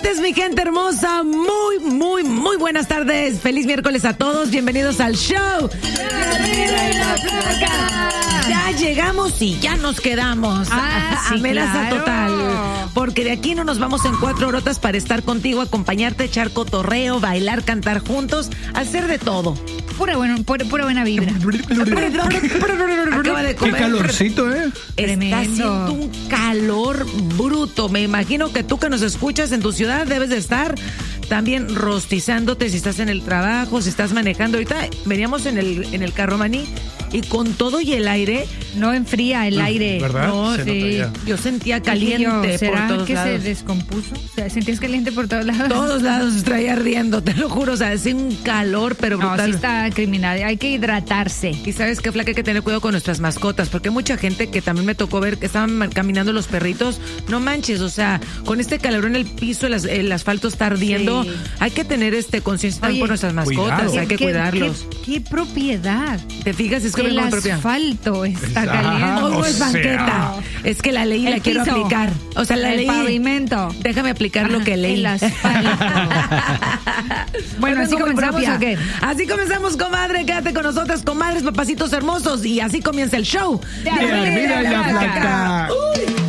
martes, mi gente hermosa. Muy buenas tardes. Feliz miércoles a todos. Bienvenidos al show. Ya llegamos y ya nos quedamos. Sí, Amenaza claro. total. Porque de aquí no nos vamos en 4 horotas para estar contigo, acompañarte, echar cotorreo, bailar, cantar juntos, hacer de todo. Pura buena vibra. Acaba de Qué comer. calorcito, ¿eh? Está Tremendo. haciendo un calor bruto. Me imagino que tú que nos escuchas en tu ciudad debes de estar también rostizándote si estás en el trabajo, si estás manejando. Ahorita veníamos en el carro, Maní, y con todo y el aire, No enfría el aire. ¿Verdad? No, Se sí. nota yo sentía Dije caliente yo, ¿será por todos que lados. se descompuso? O sea, ¿sentías caliente por todos lados? Todos lados traía ardiendo, te lo juro. O sea, hace un calor, pero No, brutal. sí está criminal. Hay que hidratarse. Y sabes qué, flaca, hay que tener cuidado con nuestras mascotas, porque hay mucha gente que también me tocó ver que estaban caminando los perritos. No manches, o sea, con este calor en el piso, el asfalto está ardiendo. Sí. Hay que tener conciencia también Oye, por nuestras mascotas, cuidado. hay que cuidarlos. ¿Qué propiedad? ¿Te fijas? Es que El vengo en propia. asfalto está Ah, caliente. Hoy no o es sea. banqueta. Es que la ley El la quiero piso. aplicar. O sea, la El ley. pavimento. Déjame aplicar lo que leí. El asfalto. Bueno, Hoy ¿así vengo en comenzamos propia. o qué? Así comenzamos, comadre. Quédate con nosotras, comadres, papacitos hermosos. Y así comienza el show. De Mira la placa.